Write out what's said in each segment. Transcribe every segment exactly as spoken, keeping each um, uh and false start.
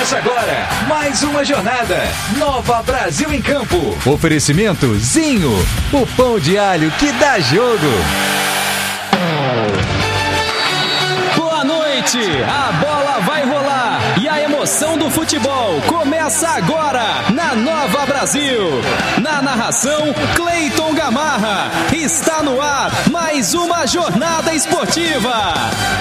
Começa agora mais uma jornada Nova Brasil em Campo. Oferecimento Zinho, o pão de alho que dá jogo. Boa noite, a bola vai rolar e a emoção do futebol começa agora na Nova Brasil. Na narração, Cleiton Gamarra. Está no ar mais uma jornada esportiva.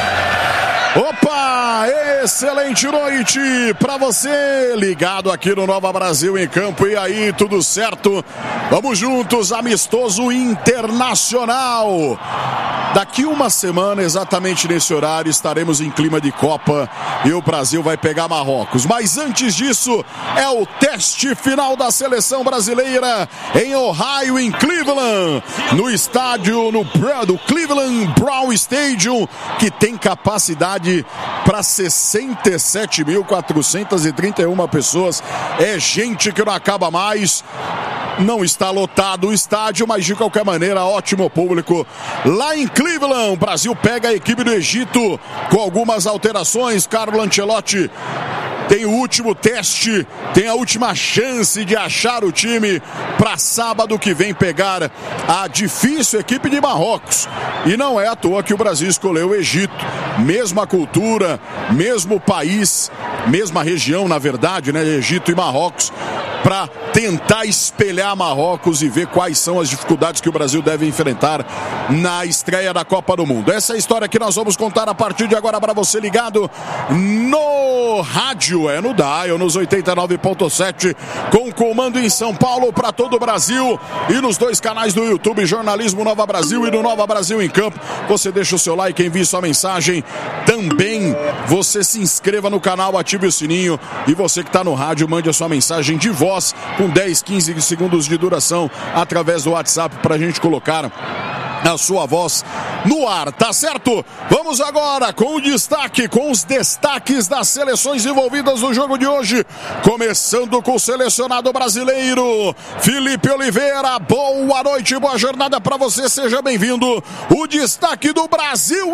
Opa, excelente noite para você, ligado aqui no Nova Brasil em Campo. E aí, tudo certo? Vamos juntos, amistoso internacional. Daqui uma semana, exatamente nesse horário, estaremos em clima de Copa e o Brasil vai pegar Marrocos. Mas antes disso, é o teste final da seleção brasileira em Ohio, em Cleveland, no estádio no do Cleveland Brown Stadium, que tem capacidade para sessenta e sete mil quatrocentas e trinta e uma pessoas. É gente que não acaba mais. Não está lotado o estádio, mas de qualquer maneira, ótimo público lá em Cleveland. O Brasil pega a equipe do Egito com algumas alterações. Carlo Ancelotti tem o último teste, tem a última chance de achar o time para sábado que vem pegar a difícil equipe de Marrocos. E não é à toa que o Brasil escolheu o Egito. Mesma cultura, mesmo país, mesma região, na verdade, né? Egito e Marrocos, para tentar espelhar Marrocos e ver quais são as dificuldades que o Brasil deve enfrentar na estreia da Copa do Mundo. Essa é a história que nós vamos contar a partir de agora para você ligado no rádio, é no Dial, nos oitenta e nove ponto sete, com comando em São Paulo para todo o Brasil e nos dois canais do YouTube, Jornalismo Nova Brasil e no Nova Brasil em Campo. Você deixa o seu like, envie sua mensagem. Também você se inscreva no canal, ative o sininho e você que está no rádio, mande a sua mensagem de voz com dez, quinze segundos de duração através do WhatsApp para a gente colocar a sua voz no ar, tá certo? Vamos agora com o destaque, com os destaques das seleções envolvidas no jogo de hoje, começando com o selecionado brasileiro, Felipe Oliveira. Boa noite, boa jornada para você, seja bem-vindo. O destaque do Brasil.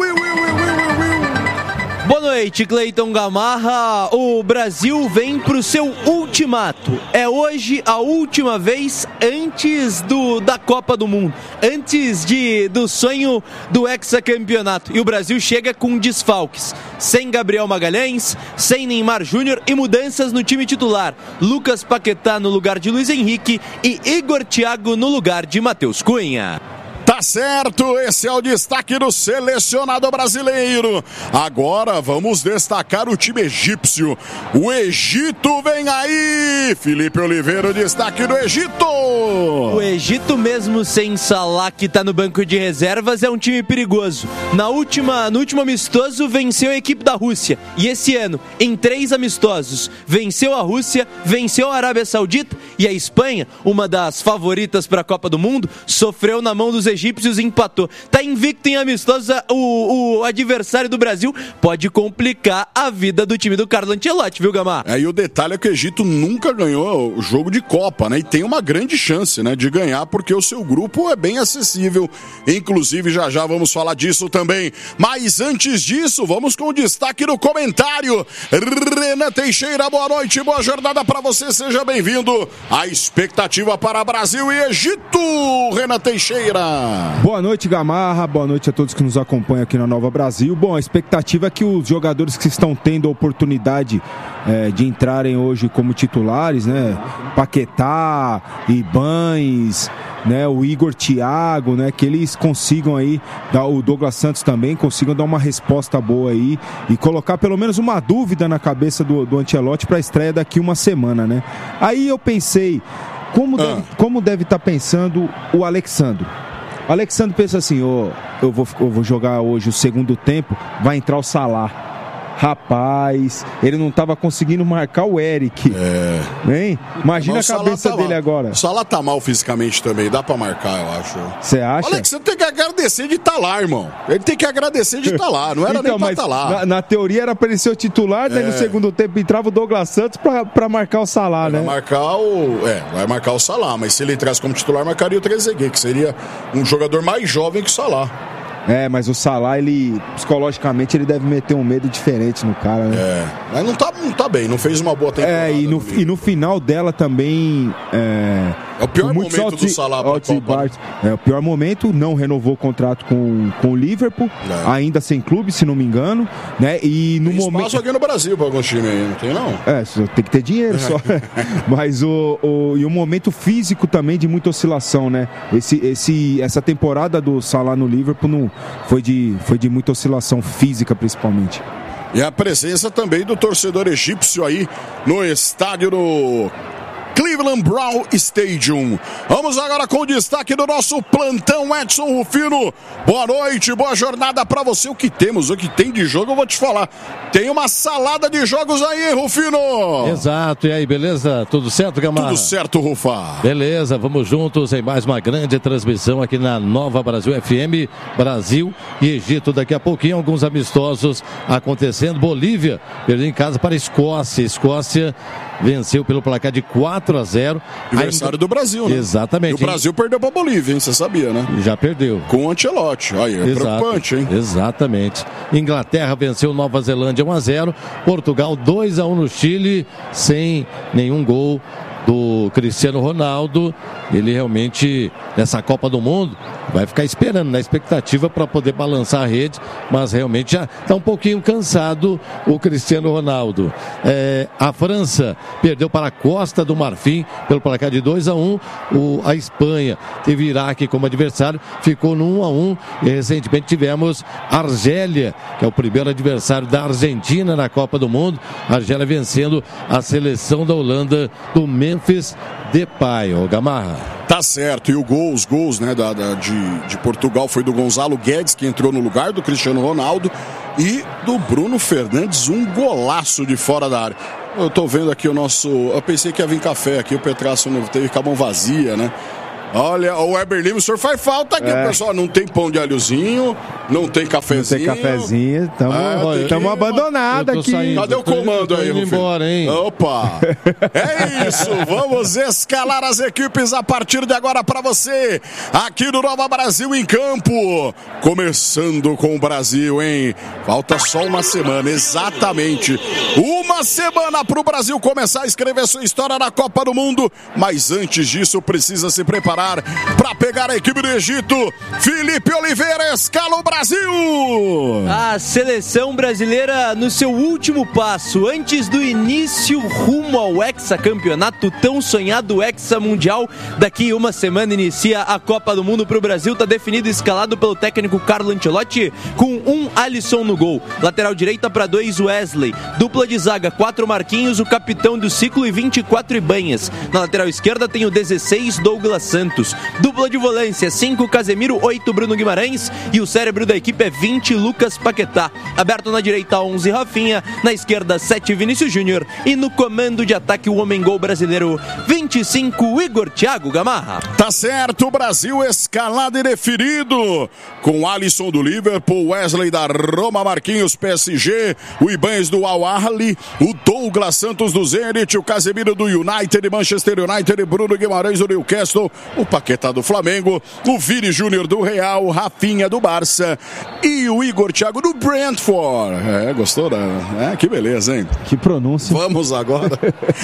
Boa noite, Cleiton Gamarra. O Brasil vem para o seu ultimato. É hoje a última vez antes do, da Copa do Mundo, antes de, do sonho do hexacampeonato. E o Brasil chega com desfalques. Sem Gabriel Magalhães, sem Neymar Júnior e mudanças no time titular. Lucas Paquetá no lugar de Luiz Henrique e Igor Thiago no lugar de Matheus Cunha. Tá certo, esse é o destaque do selecionado brasileiro. Agora vamos destacar o time egípcio. O Egito vem aí! Felipe Oliveira, o destaque do Egito! O Egito, mesmo sem Salah, que tá no banco de reservas, é um time perigoso. Na última, no último amistoso, venceu a equipe da Rússia. E esse ano, em três amistosos, venceu a Rússia, venceu a Arábia Saudita e a Espanha, uma das favoritas para a Copa do Mundo, sofreu na mão dos egípcios. egípcios empatou. Tá invicto em amistosa, o, o adversário do Brasil pode complicar a vida do time do Carlo Ancelotti, viu, Gamar? É, e o detalhe é que o Egito nunca ganhou o jogo de Copa, né? E tem uma grande chance, né, de ganhar, porque o seu grupo é bem acessível. Inclusive, já já vamos falar disso também. Mas antes disso, vamos com o destaque do comentário. Renan Teixeira, boa noite, boa jornada para você, seja bem-vindo. A expectativa para Brasil e Egito, Renan Teixeira. Boa noite, Gamarra, boa noite a todos que nos acompanham aqui na Nova Brasil. Bom, a expectativa é que os jogadores que estão tendo a oportunidade é, de entrarem hoje como titulares, né, Paquetá, Ibanes, né, o Igor Thiago, né, que eles consigam aí, o Douglas Santos também, consigam dar uma resposta boa aí e colocar pelo menos uma dúvida na cabeça do, do Ancelotti para a estreia daqui uma semana, né. Aí eu pensei, como deve, ah. como deve estar pensando o Alexandre? O Alexandre pensa assim, oh, eu, vou, eu vou jogar hoje o segundo tempo, vai entrar o Salah. Rapaz, ele não estava conseguindo marcar o Eric. É. Hein? Imagina a cabeça tá dele mal. Agora. O Salah tá mal fisicamente também, dá pra marcar, eu acho. Você acha? Olha que você tem que agradecer de estar tá lá, irmão. Ele tem que agradecer de estar tá lá, não era então, nem pra estar tá lá. Na, na teoria era pra ele ser o titular, daí é. no segundo tempo entrava o Douglas Santos pra, pra marcar o Salah, né? Vai marcar o... É, vai marcar o Salah, mas se ele entrasse como titular, marcaria o Trezeguet, que seria um jogador mais jovem que o Salah. É, mas o Salah, ele, psicologicamente, ele deve meter um medo diferente no cara, né? É, mas não tá, não tá bem, não fez uma boa temporada. É, e no, e no final dela também... É, é o pior momento altos, do Salah pra Copa. É o pior momento, não renovou o contrato com, com o Liverpool, é. ainda sem clube, se não me engano, né? E no tem momento... espaço aqui no Brasil pra alguns times aí, não tem não? É, tem que ter dinheiro só. Mas o, o... E o momento físico também de muita oscilação, né? Esse, esse, essa temporada do Salah no Liverpool não, foi, de, foi de muita oscilação física, principalmente. E a presença também do torcedor egípcio aí no estádio do Cleveland Brown Stadium. Vamos agora com o destaque do nosso plantão, Edson Rufino. Boa noite, boa jornada pra você. O que temos, o que tem de jogo, eu vou te falar. Tem uma salada de jogos aí, Rufino. Exato, e aí, beleza? Tudo certo, Gamarra? Tudo certo, Rufa. Beleza, vamos juntos em mais uma grande transmissão aqui na Nova Brasil F M, Brasil e Egito. Daqui a pouquinho, alguns amistosos acontecendo. Bolívia perdeu em casa para a Escócia. Escócia venceu pelo placar de quatro a zero. Adversário Ainda... do Brasil, né? Exatamente. E o Brasil hein? perdeu para a Bolívia, hein? Você sabia, né? Já perdeu. Com o Ancelotti. Aí, é Exato. preocupante, hein? Exatamente. Inglaterra venceu Nova Zelândia um a zero. Portugal dois a um no Chile, sem nenhum gol do Cristiano Ronaldo. Ele realmente, nessa Copa do Mundo, vai ficar esperando, na expectativa para poder balançar a rede, mas realmente já está um pouquinho cansado o Cristiano Ronaldo. É, a França perdeu para a Costa do Marfim pelo placar de dois a um. O, a Espanha teve Iraque como adversário, ficou no um a um. E recentemente tivemos Argélia, que é o primeiro adversário da Argentina na Copa do Mundo. A Argélia vencendo a seleção da Holanda do Memphis Depay, o Gamarra. Tá certo, e o gol, os gols né, da, da, de, de Portugal foi do Gonzalo Guedes, que entrou no lugar do Cristiano Ronaldo, e do Bruno Fernandes, um golaço de fora da área. Eu tô vendo aqui o nosso... Eu pensei que ia vir café aqui, o Petraço não teve com a mão vazia, né? Olha, o Weber Lima, o senhor faz falta aqui, é. pessoal. Não tem pão de alhozinho, não tem cafezinho. Não tem cafezinho, estamos ah, abandonados aqui. Saindo. Cadê o comando aí, Rufino? Embora, hein? Opa! É isso, vamos escalar as equipes a partir de agora para você, aqui no Nova Brasil em Campo. Começando com o Brasil, hein? Falta só uma semana, exatamente. Uma semana para o Brasil começar a escrever sua história na Copa do Mundo. Mas antes disso, precisa se preparar para pegar a equipe do Egito. Felipe Oliveira escala o Brasil. A seleção brasileira no seu último passo, antes do início rumo ao hexacampeonato, tão sonhado hexamundial. Daqui uma semana inicia a Copa do Mundo para o Brasil. Está definido, escalado pelo técnico Carlo Ancelotti, com um Alisson no gol. Lateral direita para dois, Wesley. Dupla de zaga, quatro Marquinhos, o capitão do ciclo, e vinte e quatro Ibanhas. Na lateral esquerda tem o dezesseis, Douglas Santos. Dupla de volância, cinco Casemiro, oito Bruno Guimarães, e o cérebro da equipe é vinte Lucas Paquetá. Aberto na direita, onze Rafinha, na esquerda, sete Vinícius Júnior, e no comando de ataque o homem gol brasileiro, vinte e cinco Igor Thiago Gamarra. Tá certo, Brasil escalado e definido, com Alisson do Liverpool, Wesley da Roma, Marquinhos P S G, o Ibanez do Al Ahly, o Douglas Santos do Zenit, o Casemiro do United, Manchester United, Bruno Guimarães do Newcastle, o Paquetá do Flamengo, o Vini Júnior do Real, o Rafinha do Barça e o Igor Thiago do Brentford. É, gostou? Né? É, que beleza, hein? Que pronúncia. Vamos agora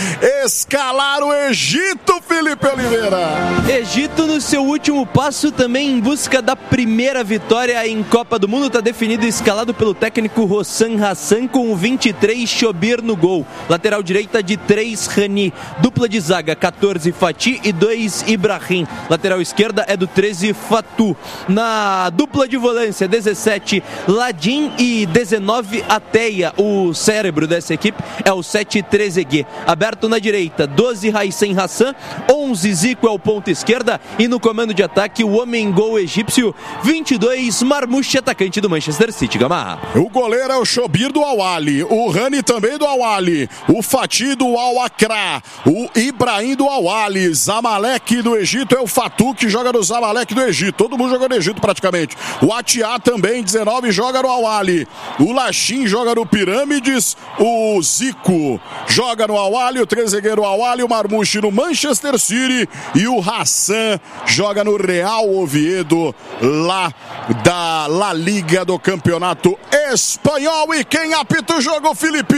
escalar o Egito, Felipe Oliveira. Egito no seu último passo, também em busca da primeira vitória em Copa do Mundo. Está definido, escalado pelo técnico Hossam Hassan, com o vinte e três Chobir no gol. Lateral direita de três Rani. Dupla de zaga, quatorze Fati e dois Ibrahim. Lateral esquerda é do treze Fatu. Na dupla de volância, dezessete Ladim e dezenove Ateia. O cérebro dessa equipe é o sete Trezeguet. Aberto na direita, doze Raissem Hassan, onze Zico é o ponta esquerda, e no comando de ataque o homem gol egípcio, vinte e dois Marmouche, atacante do Manchester City. Gamarra. O goleiro é o Chobir do Al Ahly, o Rani também do Al Ahly, o Fati do Al Akra, o Ibrahim do Al Ahly, Zamalek do Egito é o Fatu, que joga no Zamalek do Egito. Todo mundo joga no Egito praticamente. O Atiá também, dezenove, joga no Al Ahly. O Lachim joga no Pirâmides. O Zico joga no Al Ahly. O Trezeguet no Al Ahly. O Marmouche no Manchester City. City e o Hassan joga no Real Oviedo, lá da La Liga do Campeonato Espanhol. E quem apita o jogo, Felipe?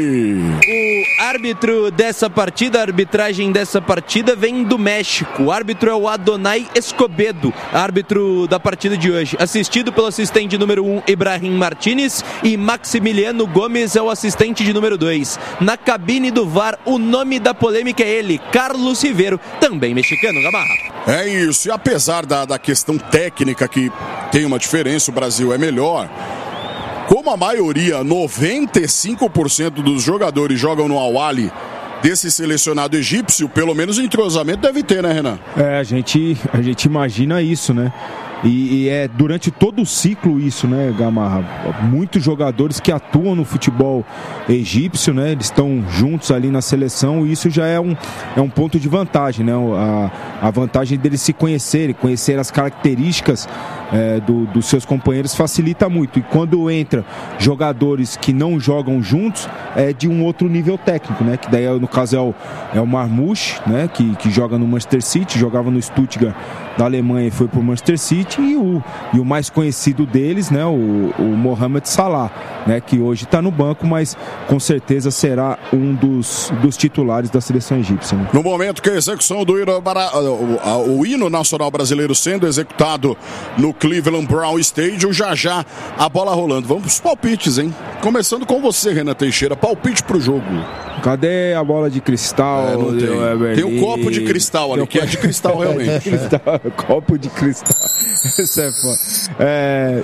O árbitro dessa partida, a arbitragem dessa partida vem do México. O árbitro é o Adonai Escobedo, árbitro da partida de hoje, assistido pelo assistente número um, Ibrahim Martínez, e Maximiliano Gomes é o assistente de número dois. Na cabine do V A R, o nome da polêmica é ele, Carlos Rivero, também mexicano, Gamarra. É isso, e apesar da, da questão técnica que tem uma diferença, o Brasil é melhor. Como a maioria, noventa e cinco por cento dos jogadores jogam no Al-Ahly desse selecionado egípcio, pelo menos entrosamento deve ter, né, Renan? É, a gente, a gente imagina isso, né? E, e é durante todo o ciclo isso, né, Gamarra? Muitos jogadores que atuam no futebol egípcio, né? Eles estão juntos ali na seleção e isso já é um, é um ponto de vantagem, né? A, a vantagem deles se conhecerem, conhecer as características é, do, dos seus companheiros facilita muito. E quando entra jogadores que não jogam juntos, é de um outro nível técnico, né? Que daí, no caso, é o, é o Marmoush, né? Que, que joga no Manchester City, jogava no Stuttgart da Alemanha e foi para o Manchester City. E o, e o mais conhecido deles, né, o, o Mohamed Salah, né, que hoje está no banco, mas com certeza será um dos, dos titulares da seleção egípcia. Né? No momento que a execução do hino, o, o hino nacional brasileiro sendo executado no Cleveland Brown Stadium, já já a bola rolando. Vamos para os palpites, hein? Começando com você, Renan Teixeira, palpite para o jogo. Cadê a bola de cristal? É, não tem. Tem um copo de cristal ali, que é de cristal realmente. Cristal, copo de cristal. Isso é foda. É...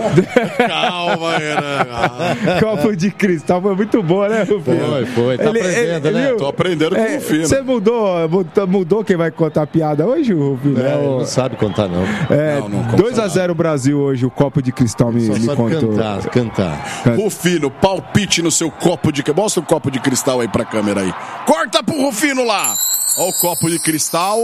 Calma, Renan. Copo de cristal foi muito bom, né, Rufino? Foi, foi. Tá ele, aprendendo, ele, né? Viu? Tô aprendendo com é, o Rufino. Você mudou, mudou quem vai contar a piada hoje, Rufino? É, ele não sabe contar, não. É, não, não dois a zero Brasil hoje, o copo de cristal me, Só me sabe contou. cantar, cantar. Rufino, palpite no seu copo de... Mostra o copo de cristal aí pra câmera aí. Corta pro Rufino lá. Olha o copo de cristal.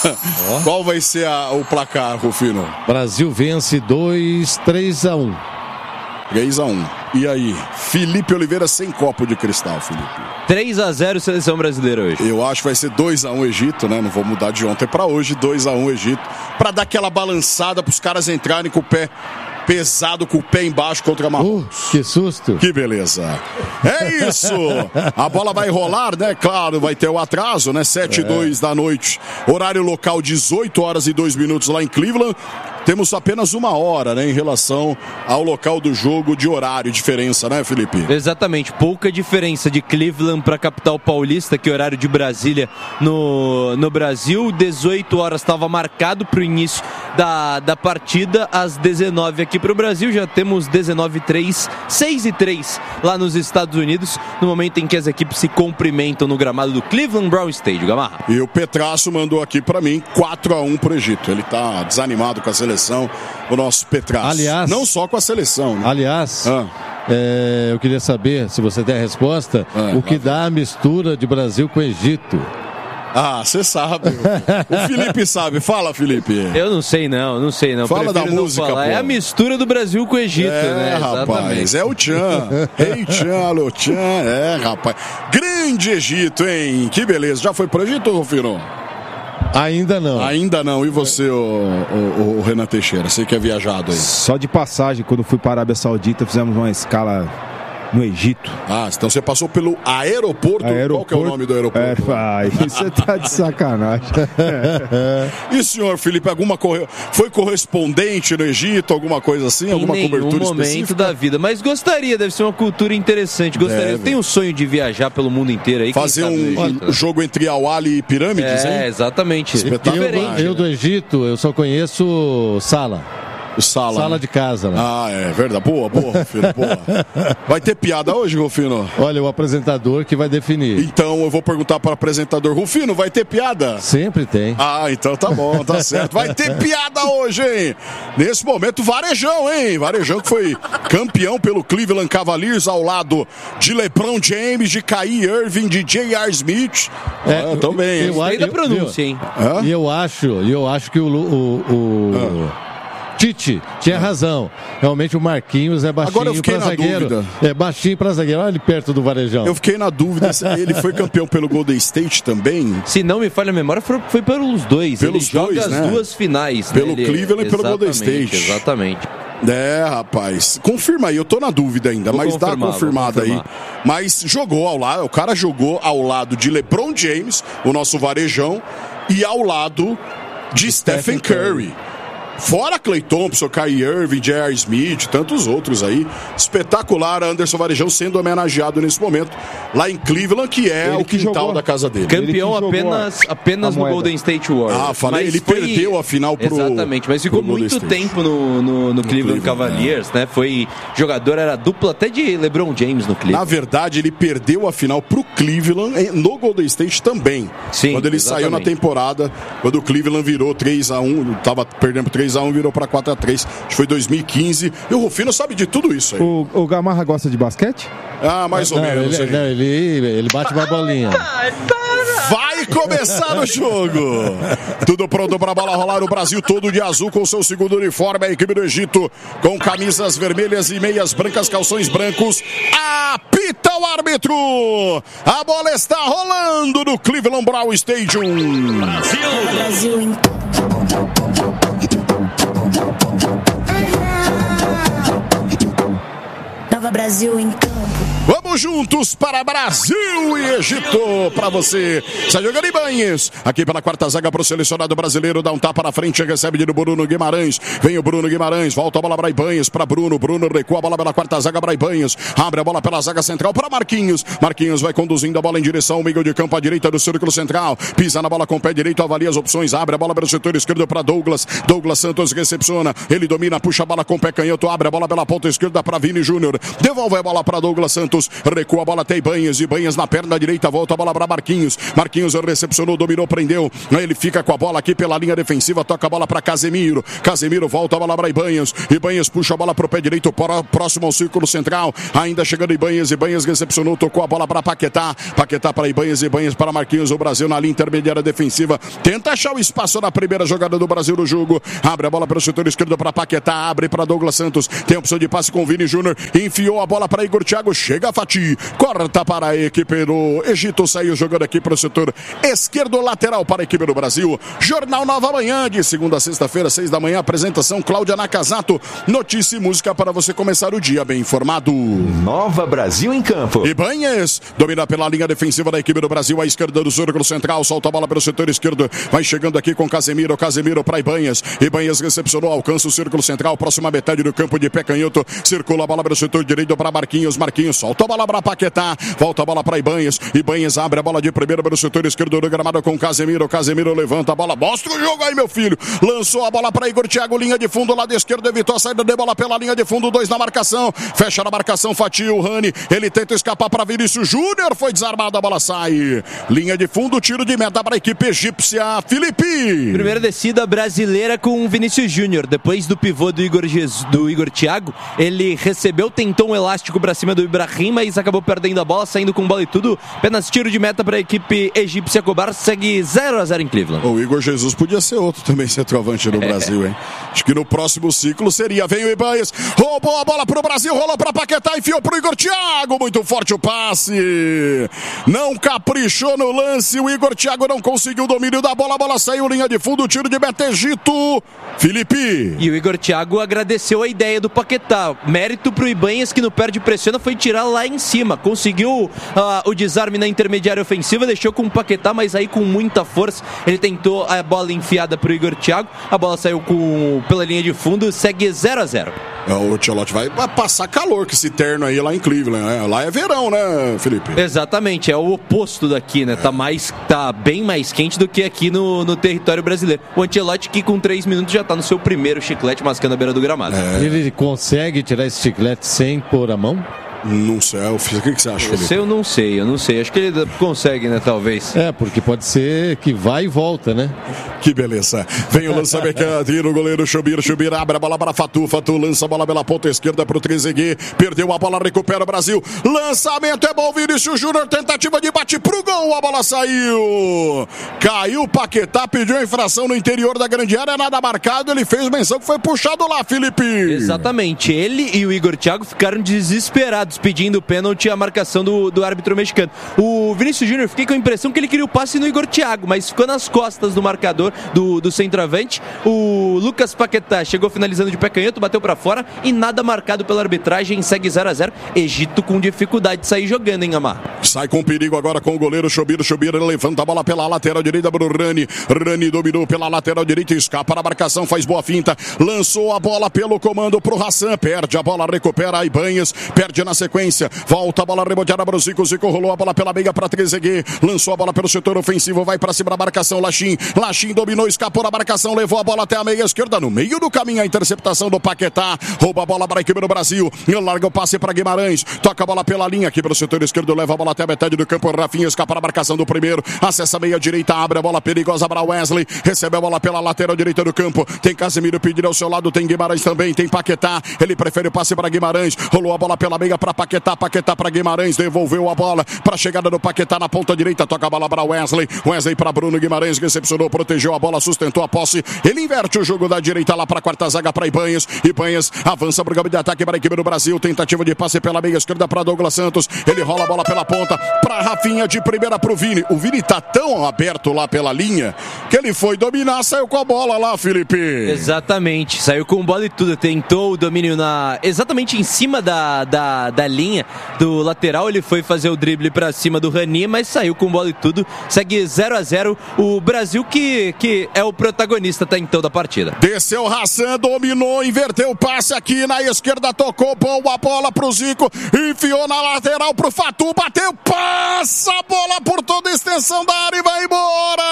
Oh. Qual vai ser a, o placar, Rufino? Brasil vence dois, três a um. três a um. E aí? Felipe Oliveira sem copo de cristal, Felipe. três a zero seleção brasileira hoje. Eu acho que vai ser dois a um Egito, né? Não vou mudar de ontem pra hoje. dois a um Egito. Pra dar aquela balançada pros caras entrarem com o pé pesado, com o pé embaixo contra a Marrocos. Uh, que susto. Que beleza. É isso. A bola vai rolar, né? Claro, vai ter o atraso, né? sete e dois da noite. Horário local, dezoito horas e dois minutos lá em Cleveland. Temos apenas uma hora, né? Em relação ao local do jogo de horário. Diferença, né, Felipe? Exatamente. Pouca diferença de Cleveland para a capital paulista, que é horário de Brasília no, no Brasil. dezoito horas estava marcado para o início da, da partida. Às dezenove aqui para o Brasil. Já temos dezenove e três, seis e três lá nos Estados Unidos. No momento em que as equipes se cumprimentam no gramado do Cleveland Brown Stadium. Gamarra. E o Petraço mandou aqui para mim quatro a um pro Egito. Ele tá desanimado com a seleção. O nosso Petraço. Aliás, não só com a seleção, né? Aliás, ah. é, eu queria saber, se você tem a resposta, ah, o que dá a mistura de Brasil com Egito. Ah, você sabe. O Felipe sabe. Fala, Felipe. Eu não sei não, não sei não. Fala da música, pô. É a mistura do Brasil com o Egito, é, né? Rapaz, é o Tchan. Ei, Tchan, alô, Tchan. É, rapaz. Grande Egito, hein? Que beleza. Já foi pro Egito, Rufino? Ainda não. Ainda não. E você, o, o, o Renan Teixeira? Você que é viajado aí? Só de passagem, quando fui para a Arábia Saudita, fizemos uma escala no Egito. Ah, então você passou pelo aeroporto. aeroporto Qual que é o nome do aeroporto? É, ai, você tá de sacanagem. E senhor Felipe, alguma corre... foi correspondente no Egito, alguma coisa assim? Em alguma cobertura específica? Em nenhum momento específica? da vida, mas gostaria, deve ser uma cultura interessante. Gostaria, tem um sonho de viajar pelo mundo inteiro aí. Fazer um Egito, né? jogo entre Al-Ahly e Pirâmides, hein? É, exatamente. Eu, eu do Egito, eu só conheço Sala. O Sala. Sala né? de casa, né? Ah, é verdade. Boa, boa, Rufino, boa. Vai ter piada hoje, Rufino? Olha, o apresentador que vai definir. Então eu vou perguntar para o apresentador. Rufino, vai ter piada? Sempre tem. Ah, então tá bom, tá certo. Vai ter piada hoje, hein? Nesse momento, Varejão, hein? Varejão que foi campeão pelo Cleveland Cavaliers ao lado de LeBron James, de Kyrie Irving, de J R. Smith. É, ah, também. Eu, eu, da pronúncia, hein? E eu acho, eu acho que o... o, o... Ah. Tite tinha razão. Realmente o Marquinhos é baixinho para zagueiro. Dúvida. É baixinho para zagueiro. Olha ele perto do Varejão. Eu fiquei na dúvida se ele foi campeão pelo Golden State também. Se não me falha a memória, foi, foi pelos dois. Pelos ele dois, joga né? as duas finais. Pelo né? Cleveland e pelo Golden State. Exatamente. É, rapaz. Confirma aí, eu tô na dúvida ainda, vou mas dá confirmada aí. Mas jogou ao lado, o cara jogou ao lado de LeBron James, o nosso varejão, e ao lado de Stephen Curry. Curry. Fora Klay Thompson, Kyrie Irving, J R. Smith, tantos outros aí. Espetacular, Anderson Varejão sendo homenageado nesse momento lá em Cleveland, que é ele o que quintal jogou, da casa dele. Campeão apenas, apenas no Golden State Warriors. Ah, falei, mas ele foi... perdeu a final pro Exatamente, mas ficou muito tempo no, no, no, no Cleveland, Cleveland Cavaliers, é. né? Foi jogador, era dupla até de LeBron James no Cleveland. Na verdade, ele perdeu a final pro Cleveland no Golden State também. Sim, quando ele exatamente. saiu na temporada, quando o Cleveland virou três a um, tava perdendo por três a um, virou para quatro a três. Acho que foi dois mil e quinze. E o Rufino sabe de tudo isso aí. O, o Gamarra gosta de basquete? Ah, mais ou não, menos. Ele, não, ele, ele bate uma bolinha. Vai começar o jogo. Tudo pronto para a bola rolar. O Brasil todo de azul com seu segundo uniforme. A equipe do Egito com camisas vermelhas e meias brancas, calções brancos. Apita o árbitro. A bola está rolando no Cleveland Brown Stadium. Brasil. Brasil. Nova Brasil em campo. Vamos juntos para Brasil e Egito. Para você, Sérgio Ibanez. Aqui pela quarta zaga para o selecionado brasileiro. Dá um tapa na frente, recebe de Bruno Guimarães. Vem o Bruno Guimarães, volta a bola para Ibanez, para Bruno. Bruno recua a bola pela quarta zaga para Ibanez. Abre a bola pela zaga central para Marquinhos. Marquinhos vai conduzindo a bola em direção ao meio de campo, à direita do círculo central. Pisa na bola com o pé direito, avalia as opções. Abre a bola pelo setor esquerdo para Douglas. Douglas Santos recepciona. Ele domina, puxa a bola com o pé canhoto. Abre a bola pela ponta esquerda para Vini Júnior. Devolve a bola para Douglas Santos. Recua a bola até Ibanez. Ibanez na perna direita. Volta a bola para Marquinhos. Marquinhos recepcionou, dominou, prendeu. Ele fica com a bola aqui pela linha defensiva. Toca a bola para Casemiro. Casemiro volta a bola para Ibanez. Ibanez puxa a bola para o pé direito, próximo ao círculo central. Ainda chegando Ibanez. Ibanez recepcionou, tocou a bola para Paquetá. Paquetá para Ibanez. Ibanez para Marquinhos. O Brasil na linha intermediária defensiva. Tenta achar o espaço na primeira jogada do Brasil no jogo. Abre a bola pelo setor esquerdo para Paquetá. Abre para Douglas Santos. Tem opção de passe com Vini Júnior. Enfiou a bola para Igor Thiago. Chega a Fati. Corta para a equipe do Egito. Saiu jogando aqui para o setor esquerdo, lateral para a equipe do Brasil. Jornal Nova Manhã, de segunda a sexta-feira, seis da manhã. Apresentação Cláudia Nakazato. Notícia e música para você começar o dia bem informado. Nova Brasil em campo. Ibanez domina pela linha defensiva da equipe do Brasil. À esquerda do círculo central. Solta a bola pelo setor esquerdo. Vai chegando aqui com Casemiro. Casemiro para Ibanez. Ibanez recepcionou. Alcança o círculo central. Próxima metade do campo de pé canhoto. Circula a bola pelo setor direito para Marquinhos. Marquinhos solta a bola para Paquetá. Volta a bola para Ibanez. Ibanez abre a bola de primeira pelo setor esquerdo do gramado com Casemiro. Casemiro levanta a bola. Mostra o jogo aí, meu filho. Lançou a bola para Igor Thiago. Linha de fundo, lado esquerdo. Evitou a saída de bola pela linha de fundo. Dois na marcação. Fecha na marcação. Fatia o Rani. Ele tenta escapar para Vinícius Júnior. Foi desarmado. A bola sai. Linha de fundo. Tiro de meta para a equipe egípcia. Felipe. Primeira descida brasileira com Vinícius Júnior. Depois do pivô do Igor, Jesus, do Igor Thiago. Ele recebeu, tentou um elástico para cima do Ibrahim, mas acabou perdendo a bola, saindo com bola e tudo. Apenas tiro de meta para a equipe egípcia. Cobar segue zero a zero em Cleveland. O Igor Jesus podia ser outro também centroavante no é. Brasil, hein? Acho que no próximo ciclo seria. Vem o Ibanez, roubou a bola pro Brasil, rolou para Paquetá, enfiou pro Igor Thiago. Muito forte o passe. Não caprichou no lance. O Igor Thiago não conseguiu o domínio da bola. A bola saiu, linha de fundo, tiro de meta Egito. Felipe. E o Igor Thiago agradeceu a ideia do Paquetá. Mérito pro Ibanez, que no perde pressiona, foi tirar lá em cima. Conseguiu uh, o desarme na intermediária ofensiva, deixou com o Paquetá, mas aí com muita força. Ele tentou a bola enfiada pro Igor Thiago. A bola saiu com, pela linha de fundo, segue zero a zero. O Tchelote vai passar calor com esse terno aí lá em Cleveland, né? Lá é verão, né, Felipe? Exatamente, é o oposto daqui, né? É. Tá, mais, tá bem mais quente do que aqui no, no território brasileiro. O Ancelotti, que com três minutos já tá no seu primeiro chiclete mascando a beira do gramado. É. Ele consegue tirar esse chiclete sem pôr a mão? Num selfie. O que, que você acha, Felipe? Esse eu não sei, eu não sei. Acho que ele consegue, né, talvez. É, porque pode ser que vai e volta, né? Que beleza. Vem o lançamento, tira o goleiro Chubir, Chubir abre a bola para Fatu, Fatu lança a bola pela ponta esquerda para o Trezeguet, perdeu a bola, recupera o Brasil. Lançamento é bom, Vinícius Júnior, tentativa de bate pro gol, a bola saiu. Caiu o Paquetá, pediu a infração no interior da grande área, nada marcado, ele fez menção que foi puxado lá, Felipe. Exatamente, ele e o Igor Thiago ficaram desesperados pedindo o pênalti e a marcação do, do árbitro mexicano. O Vinícius Júnior, fiquei com a impressão que ele queria o passe no Igor Thiago, mas ficou nas costas do marcador do, do centroavante. O Lucas Paquetá chegou finalizando de pé canhoto, bateu pra fora e nada marcado pela arbitragem, segue zero a zero. Egito com dificuldade de sair jogando, hein, Amar? Sai com perigo agora com o goleiro Chubir, Chubir levanta a bola pela lateral direita pro Rani, Rani dominou pela lateral direita, escapa na marcação, faz boa finta, lançou a bola pelo comando pro Hassan, perde a bola, recupera a Ibanhas, perde na sequência, volta a bola reboteada para o Zico, Zico rolou a bola pela meia para Trezeguet, lançou a bola pelo setor ofensivo, vai para cima da marcação, Lachim, Lachim dominou, escapou da marcação, levou a bola até a meia esquerda, no meio do caminho a interceptação do Paquetá, rouba a bola para a equipe do Brasil, larga o passe para Guimarães, toca a bola pela linha aqui pelo setor esquerdo, leva a bola até a metade do campo, Rafinha escapa da marcação do primeiro, acessa a meia direita, abre a bola perigosa para Wesley, recebe a bola pela lateral direita do campo, tem Casemiro pedindo ao seu lado, tem Guimarães também, tem Paquetá, ele prefere o passe para Guimarães, rolou a bola pela meia para Paquetá, Paquetá para Guimarães, devolveu a bola para a chegada do Paquetá na ponta direita, toca a bola para Wesley, Wesley para Bruno Guimarães, recepcionou, protegeu a bola, sustentou a posse, ele inverte o jogo da direita lá para a quarta zaga para Ibanhas, Ibanhas avança para o campo de ataque para a equipe do Brasil, tentativa de passe pela meia esquerda para Douglas Santos, ele rola a bola pela ponta para Rafinha, de primeira para o Vini, o Vini tá tão aberto lá pela linha que ele foi dominar, saiu com a bola lá, Felipe. Exatamente, saiu com bola e tudo, tentou o domínio na exatamente em cima da, da, da linha do lateral, ele foi fazer o drible para cima do Rani, mas saiu com bola e tudo, segue zero a zero, o Brasil que, que é o protagonista até então da partida. Desceu Hassan, dominou, inverteu o passe aqui na esquerda, tocou boa bola pro Zico, enfiou na lateral pro Fatu, bateu, passa a bola por toda a extensão da área e vai embora!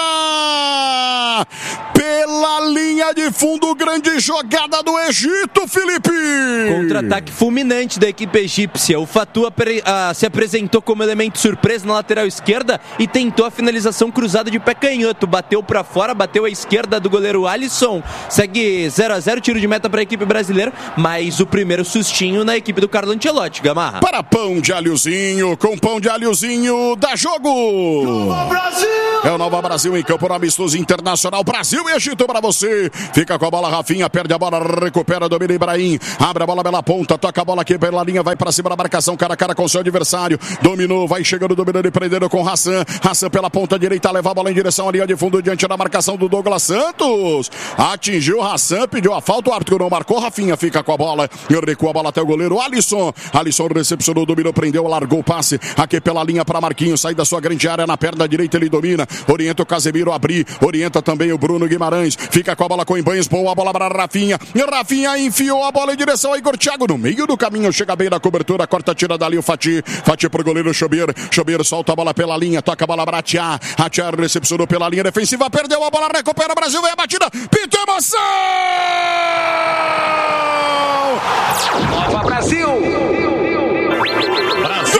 Pela linha de fundo, grande jogada do Egito, Felipe! Contra-ataque fulminante da equipe egípcia, o Fatu apre- a, se apresentou como elemento surpresa na lateral esquerda e tentou a finalização cruzada de pé canhoto, bateu pra fora, bateu à esquerda do goleiro Alisson, segue zero a zero, tiro de meta para a equipe brasileira, mas o primeiro sustinho na equipe do Carlo Ancelotti, Gamarra. Para pão de alhozinho, com pão de alhozinho, dá jogo! Nova Brasil! É o Nova Brasil em campo, no amistoso internacional, Brasil e Egito para você, fica com a bola Rafinha, perde a bola, recupera, domina Ibrahim, abre a bola pela ponta, toca a bola aqui pela linha, vai para cima da marcação, cara a cara com seu adversário, dominou, vai chegando, dominando e prendendo com Hassan, Hassan pela ponta direita, leva a bola em direção à linha de fundo, diante da marcação do Douglas Santos, atingiu Hassan, pediu a falta, o árbitro não marcou, Rafinha fica com a bola, recua a bola até o goleiro Alisson, Alisson recepcionou, dominou, prendeu, largou o passe, aqui pela linha para Marquinhos, sai da sua grande área, na perna direita ele domina, orienta o Casemiro a abrir, orienta também o Bruno Guimarães, fica com a bola com Ibanhas, boa bola para Rafinha, Rafinha enfiou a bola em direção a Igor Thiago, no meio do caminho, chega bem na cobertura, corta, tira dali o Fati, Fati pro goleiro Chubir, Chubir solta a bola pela linha, toca a bola para Atiá, Atiá recepcionou pela linha defensiva, perdeu a bola, recupera o Brasil, vem a batida, pita emoção! Nova Brasil! Brasil!